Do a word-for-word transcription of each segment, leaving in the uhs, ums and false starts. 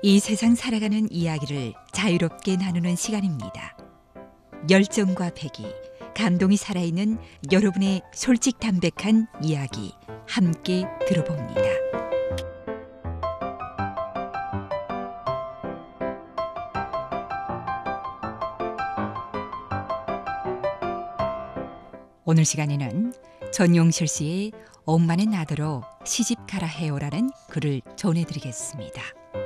이 세상 살아가는 이야기를 자유롭게 나누는 시간입니다. 열정과 패기, 감동이 살아있는 여러분의 솔직 담백한 이야기 함께 들어봅니다. 오늘 시간에는 전용실 씨의 엄마는 나더러 시집가라 해요라는 글을 전해드리겠습니다.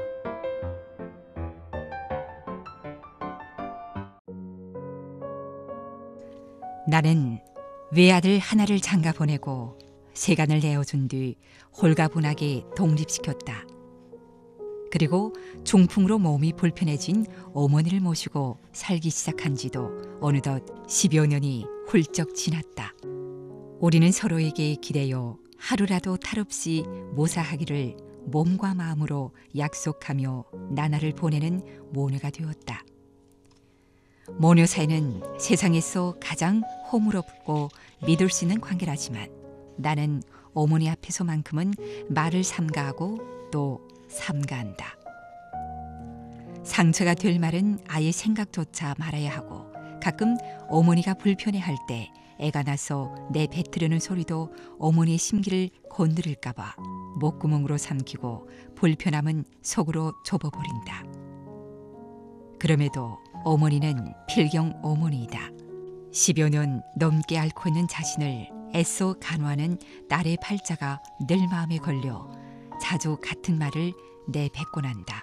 나는 외아들 하나를 장가 보내고 세간을 내어준 뒤 홀가분하게 독립시켰다. 그리고 중풍으로 몸이 불편해진 어머니를 모시고 살기 시작한 지도 어느덧 십여 년이 훌쩍 지났다. 우리는 서로에게 기대어 하루라도 탈없이 모사하기를 몸과 마음으로 약속하며 나날을 보내는 모녀가 되었다. 모녀 사이는 세상에서 가장 호물없고 믿을 수 있는 관계라지만 나는 어머니 앞에서만큼은 말을 삼가하고 또 삼가한다. 상처가 될 말은 아예 생각조차 말아야 하고 가끔 어머니가 불편해할 때 애가 나서 내 뱉으려는 소리도 어머니의 심기를 건드릴까 봐 목구멍으로 삼키고 불편함은 속으로 접어버린다. 그럼에도 어머니는 필경 어머니이다. 십여 년 넘게 앓고 있는 자신을 애써 간호하는 딸의 팔자가 늘 마음에 걸려 자주 같은 말을 내뱉곤 한다.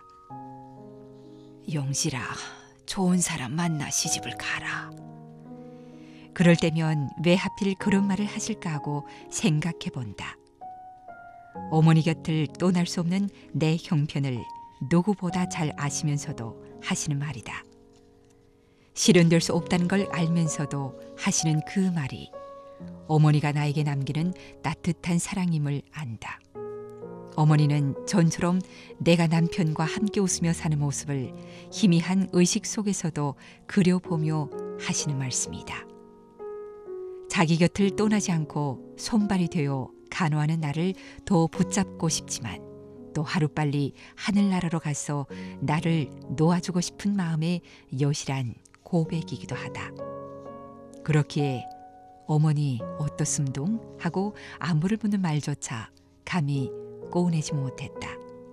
용실아, 좋은 사람 만나 시집을 가라. 그럴 때면 왜 하필 그런 말을 하실까 하고 생각해 본다. 어머니 곁을 떠날 수 없는 내 형편을 누구보다 잘 아시면서도 하시는 말이다. 실현될 수 없다는 걸 알면서도 하시는 그 말이 어머니가 나에게 남기는 따뜻한 사랑임을 안다. 어머니는 전처럼 내가 남편과 함께 웃으며 사는 모습을 희미한 의식 속에서도 그려보며 하시는 말씀이다. 자기 곁을 떠나지 않고 손발이 되어 간호하는 나를 더 붙잡고 싶지만 또 하루빨리 하늘나라로 가서 나를 놓아주고 싶은 마음의 여실한 고백이기도 하다. 그렇기에 어머니 어떻습동? 하고 안부를 묻는 말조차 감히 꺼내지 못했다.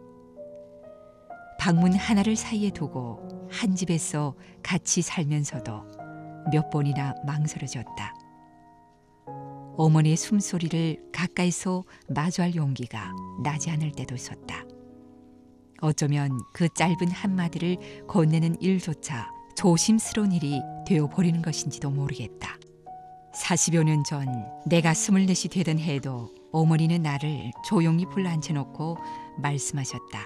방문 하나를 사이에 두고 한 집에서 같이 살면서도 몇 번이나 망설여졌다. 어머니의 숨소리를 가까이서 마주할 용기가 나지 않을 때도 있었다. 어쩌면 그 짧은 한마디를 건네는 일조차 조심스러운 일이 되어버리는 것인지도 모르겠다. 사십여 년 전 내가 스물넷이 되던 해에도 어머니는 나를 조용히 불러앉혀놓고 말씀하셨다.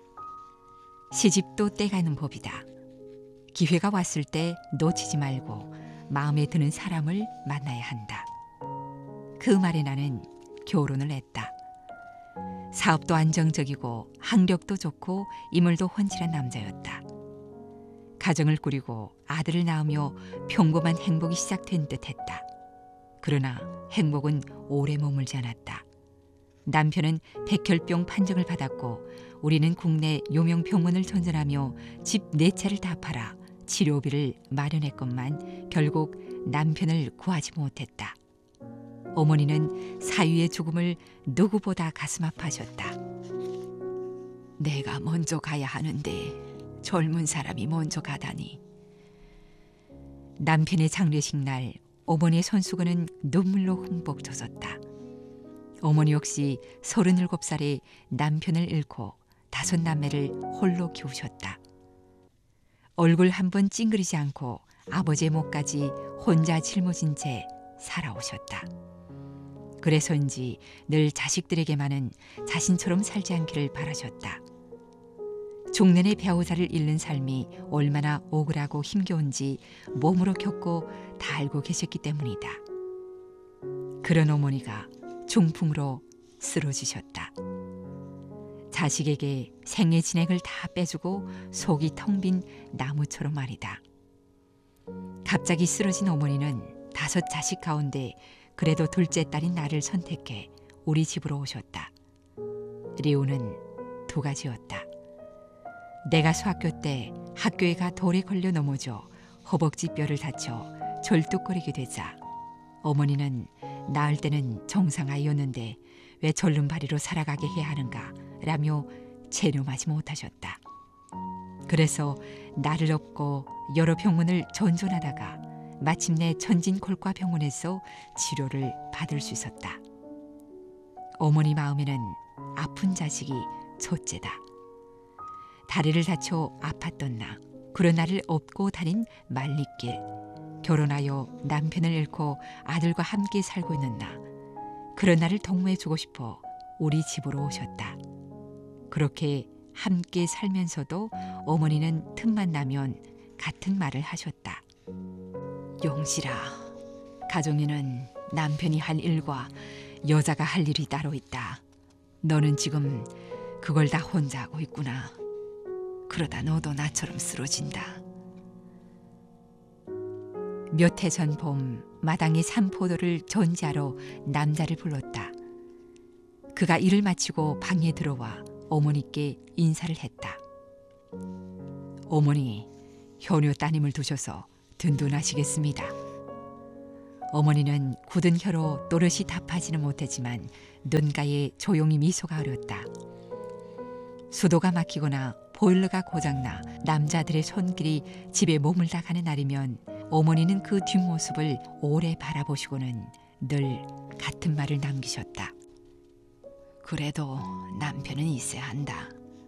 시집도 때가 있는 법이다. 기회가 왔을 때 놓치지 말고 마음에 드는 사람을 만나야 한다. 그 말에 나는 결혼을 했다. 사업도 안정적이고 학력도 좋고 인물도 훤칠한 남자였다. 가정을 꾸리고 아들을 낳으며 평범한 행복이 시작된 듯했다. 그러나 행복은 오래 머물지 않았다. 남편은 백혈병 판정을 받았고 우리는 국내 유명 병원을 전전하며 집 네 채를 다 팔아 치료비를 마련했건만 결국 남편을 구하지 못했다. 어머니는 사위의 죽음을 누구보다 가슴 아파하셨다. 내가 먼저 가야 하는데 젊은 사람이 먼저 가다니. 남편의 장례식 날 어머니의 손수건은 눈물로 흠뻑 젖었다. 어머니 역시 서른일곱 살에 남편을 잃고 다섯 남매를 홀로 키우셨다. 얼굴 한 번 찡그리지 않고 아버지의 목까지 혼자 짊어진 채 살아오셨다. 그래서인지 늘 자식들에게만은 자신처럼 살지 않기를 바라셨다. 중년의 배우자를 잃는 삶이 얼마나 억울하고 힘겨운지 몸으로 겪고 다 알고 계셨기 때문이다. 그런 어머니가 중풍으로 쓰러지셨다. 자식에게 생애 진액을 다 빼주고 속이 텅 빈 나무처럼 말이다. 갑자기 쓰러진 어머니는 다섯 자식 가운데 그래도 둘째 딸인 나를 선택해 우리 집으로 오셨다. 이유는 두 가지였다. 내가 소학교 때 학교에 가 돌에 걸려 넘어져 허벅지 뼈를 다쳐 절뚝거리게 되자 어머니는 낳을 때는 정상아이였는데 왜 절름발이로 살아가게 해야 하는가 라며 체념하지 못하셨다. 그래서 나를 업고 여러 병원을 전전하다가 마침내 천진골과병원에서 치료를 받을 수 있었다. 어머니 마음에는 아픈 자식이 첫째다. 다리를 다쳐 아팠던 나, 그런 나를 업고 다닌 말리길, 결혼하여 남편을 잃고 아들과 함께 살고 있는 나, 그런 나를 동무해주고 싶어 우리 집으로 오셨다. 그렇게 함께 살면서도 어머니는 틈만 나면 같은 말을 하셨다. 용실아, 가정에는 남편이 할 일과 여자가 할 일이 따로 있다. 너는 지금 그걸 다 혼자 하고 있구나. 그러다 너도 나처럼 쓰러진다. 몇 해 전 봄 마당에 산포도를 전지하러 남자를 불렀다. 그가 일을 마치고 방에 들어와 어머니께 인사를 했다. 어머니, 효녀 따님을 두셔서 든든하시겠습니다. 어머니는 굳은 혀로 또렷이 답하지는 못했지만 눈가에 조용히 미소가 어렸다. 수도가 막히거나 보일러가 고장나 남자들의 손길이 집에 머물다 가는 날이면 어머니는 그 뒷모습을 오래 바라보시고는 늘 같은 말을 남기셨다. 그래도 남편은 있어야 한다.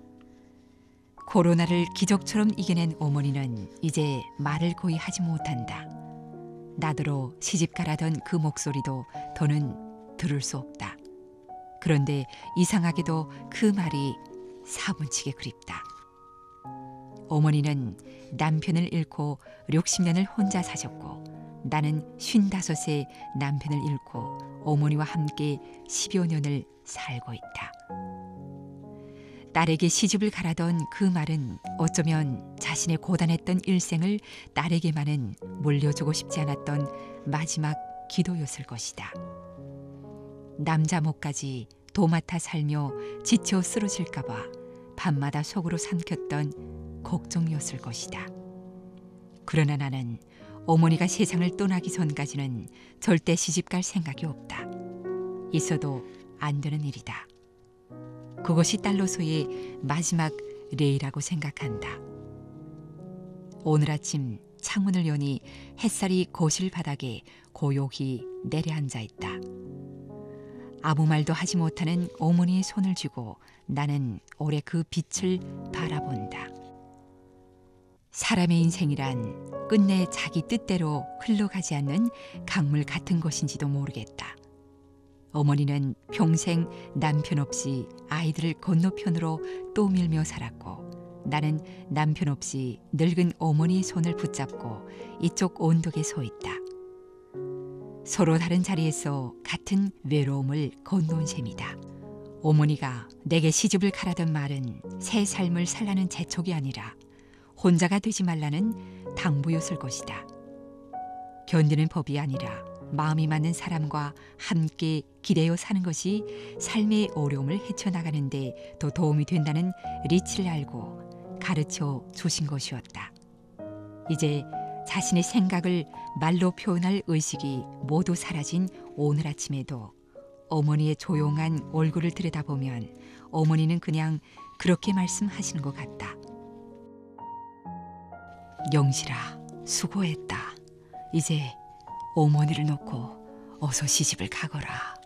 코로나를 기적처럼 이겨낸 어머니는 이제 말을 거의 하지 못한다. 나더러 시집가라던 그 목소리도 더는 들을 수 없다. 그런데 이상하게도 그 말이 사분치게 그립다. 어머니는 남편을 잃고 육십 년을 혼자 사셨고 나는 쉰다섯에 남편을 잃고 어머니와 함께 십여 년을 살고 있다. 딸에게 시집을 가라던 그 말은 어쩌면 자신의 고단했던 일생을 딸에게만은 물려주고 싶지 않았던 마지막 기도였을 것이다. 남자 목까지 도맡아 살며 지쳐 쓰러질까 봐 밤마다 속으로 삼켰던 걱정이었을 것이다. 그러나 나는 어머니가 세상을 떠나기 전까지는 절대 시집갈 생각이 없다. 있어도 안 되는 일이다. 그것이 딸로서의 마지막 레이라고 생각한다. 오늘 아침 창문을 여니 햇살이 거실 바닥에 고요히 내려앉아 있다. 아무 말도 하지 못하는 어머니의 손을 쥐고 나는 오래 그 빛을 바라본다. 사람의 인생이란 끝내 자기 뜻대로 흘러가지 않는 강물 같은 것인지도 모르겠다. 어머니는 평생 남편 없이 아이들을 건너편으로 떠밀며 살았고 나는 남편 없이 늙은 어머니의 손을 붙잡고 이쪽 언덕에 서 있다. 서로 다른 자리에서 같은 외로움을 건너온 셈이다. 어머니가 내게 시집을 가라던 말은 새 삶을 살라는 재촉이 아니라 혼자가 되지 말라는 당부였을 것이다. 견디는 법이 아니라 마음이 맞는 사람과 함께 기대어 사는 것이 삶의 어려움을 헤쳐나가는 데 더 도움이 된다는 리치를 알고 가르쳐 주신 것이었다. 이제 자신의 생각을 말로 표현할 의식이 모두 사라진 오늘 아침에도 어머니의 조용한 얼굴을 들여다보면 어머니는 그냥 그렇게 말씀하시는 것 같다. 영실아, 수고했다. 이제 어머니를 놓고 어서 시집을 가거라.